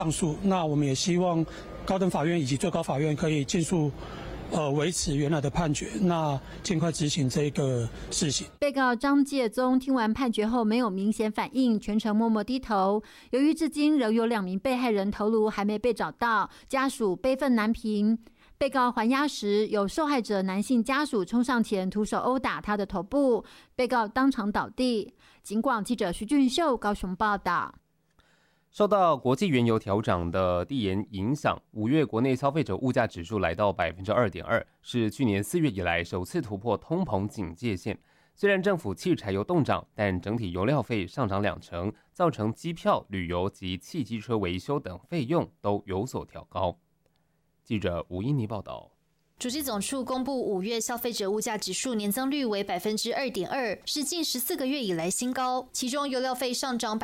上诉。那我们也希望高等法院以及最高法院可以尽速维持原来的判决，那尽快执行这个事情。 被告张介宗听完判决后没有明显反应，全程默默低头。由于至今仍有2名被害人头颅还没被找到，家属悲愤难平。被告还押时，有受害者男性家属冲上前徒手殴打他的头部，被告当场倒地。警广记者徐俊秀高雄报道。 受到国际原油调涨的递延影响，5月国内消费者物价指数来到 2.2%， 是去年4月以来首次突破通膨警戒线。虽然政府汽柴油冻涨，但整体油料费上涨20%，造成机票、旅游及汽机车维修等费用都有所调高。记者吴依妮报道。 主计总处公布5月消费者物价指数年增率为 2.2%， 是近14个月以来新高。其中油料费上涨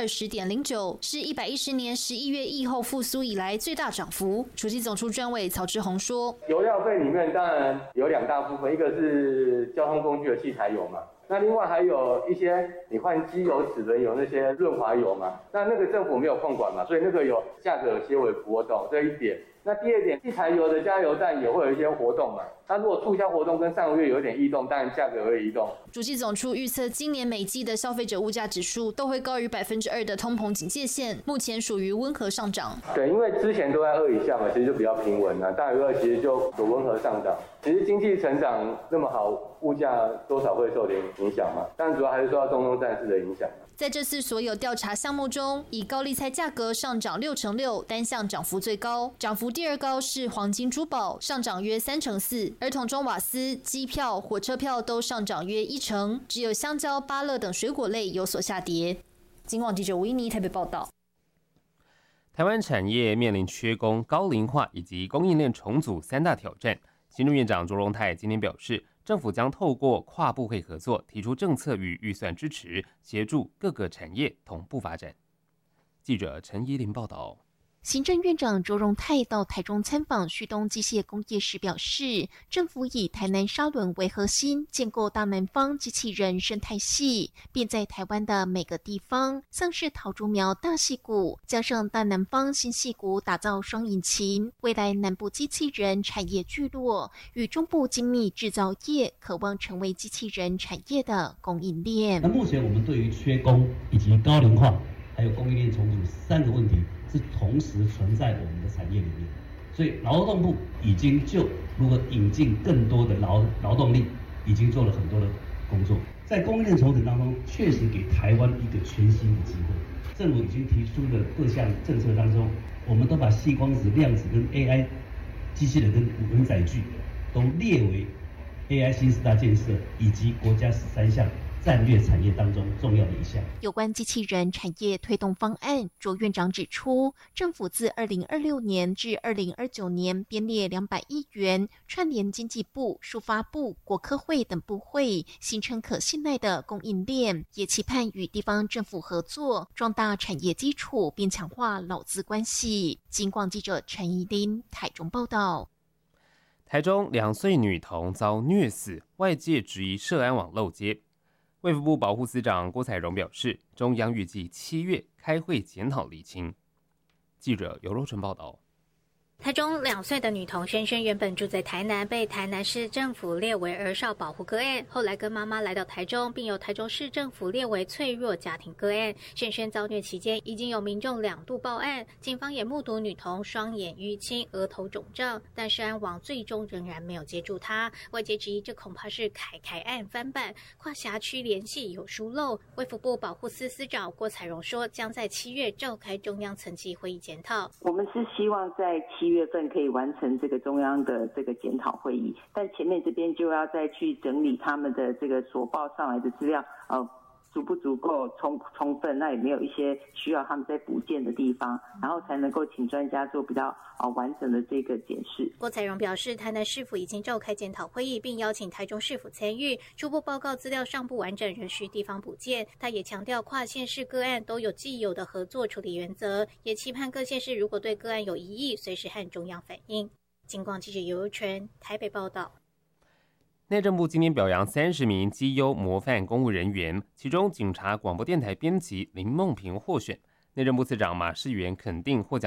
20.09%， 是110年11月疫后复苏以来最大涨幅。主计总处专委曹志宏说， 油料费里面当然有2大部分，一个是交通工具的汽柴油嘛，那另外还有一些你换机油、齿轮油那些润滑油嘛，那个政府没有控管嘛，所以那个价格有些微波动，这一点。那第二点，汽柴油的加油站也会有一些活动嘛，它如果促销活动跟上个月有点异动，当然价格会移动。 主计总处预测，今年每季的消费者物价指数都会高于 2% 的通膨警戒线，目前属于温和上涨。 对，因为之前都在2以下嘛，其实就比较平稳了，大于2其实就有温和上涨。其实经济成长那么好，物价多少会受点影响嘛，但主要还是受到中东战事的影响。 在这次所有调查项目中，以高丽菜价格上涨6%，单项涨幅最高，涨幅第2高是黄金珠宝，上涨约3%，而桶装瓦斯、机票、火车票都上涨约1%，只有香蕉、芭乐等水果类有所下跌。警广记者吴依妮台北报道。 台湾产业面临缺工、高龄化以及供应链重组3大挑战。行政院长卓荣泰今天表示，政府将透过跨部会合作，提出政策与预算支持，协助各个产业同步发展。记者陈怡玲报道。 行政院长卓荣泰到台中参访旭东机械工业时表示，政府以台南沙仑为核心，建构大南方机器人生态系，并在台湾的每个地方，像是桃竹苗大溪谷，加上大南方新溪谷，打造双引擎。未来南部机器人产业聚落与中部精密制造业，渴望成为机器人产业的供应链。 那目前我们对于缺工以及高龄化，还有供应链重组3个问题，是同时存在我们的产业里面，所以劳动部已经就如何引进更多的劳动力，已经做了很多的工作。在供应链重整当中，确实给台湾一个全新的机会。政府已经提出的各项政策当中，我们都把矽光子、量子跟 AI、机器人跟无人载具都列为 AI 新4大建设以及国家13项战略产业当中重要的一项。 有关机器人产业推动方案，卓院长指出，政府自2026年至2029年编列200亿元，串联经济部、数发部、国科会等部会，形成可信赖的供应链，也期盼与地方政府合作，壮大产业基础，并强化劳资关系。警广记者陈怡琳台中报道。 台中2岁女童遭虐死，外界质疑社安网漏接。卫福部保护司长郭采荣表示，中央预计7月开会检讨厘清。记者尤若纯报道。 台中2岁的女童萱萱原本住在台南，被台南市政府列为儿少保护个案，后来跟妈妈来到台中，并由台中市政府列为脆弱家庭个案。萱萱遭虐期间，已经有民众2度报案，警方也目睹女童双眼淤青、额头肿胀，但社安网最终仍然没有接住她。外界质疑这恐怕是凯案翻版，跨辖区联系有疏漏。卫福部保护司司长郭采荣说，将在7月召开中央层级会议检讨。 我们是希望在7月份可以完成这个中央的这个检讨会议，但前面这边就要再去整理他们的这个所报上来的资料，足不足够充分，那也没有一些需要他们再补件的地方，然后才能够请专家做比较完整的这个检视。 郭采荣表示，台南市府已经召开检讨会议，并邀请台中市府参与，初步报告资料尚不完整，仍需地方补件。他也强调，跨县市个案都有既有的合作处理原则，也期盼各县市如果对个案有疑义，随时和中央反映。警广记者尤尤纯台北报道。 内政部今天表扬30名绩优模范公务人员，其中警察广播电台编辑林梦萍获选。内政部次长马世元肯定获奖